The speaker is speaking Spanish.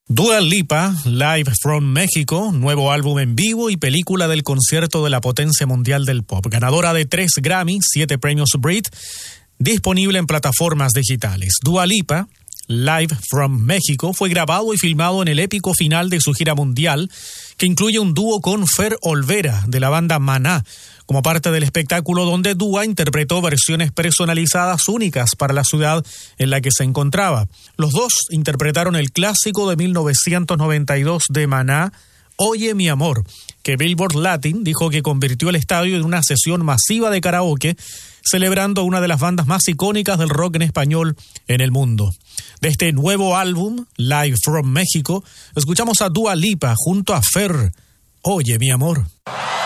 Dua Lipa, Live from México, nuevo álbum en vivo y película del concierto de la potencia mundial del pop. Ganadora de 3 Grammy, 7 premios Brit, disponible en plataformas digitales. Dua Lipa, Live from México, fue grabado y filmado en el épico final de su gira mundial, que incluye un dúo con Fer Olvera, de la banda Maná, como parte del espectáculo donde Dua interpretó versiones personalizadas únicas para la ciudad en la que se encontraba. Los dos interpretaron el clásico de 1992 de Maná, Oye mi amor, que Billboard Latin dijo que convirtió el estadio en una sesión masiva de karaoke, celebrando a una de las bandas más icónicas del rock en español en el mundo. De este nuevo álbum, Live from México, escuchamos a Dua Lipa junto a Fer, Oye mi amor.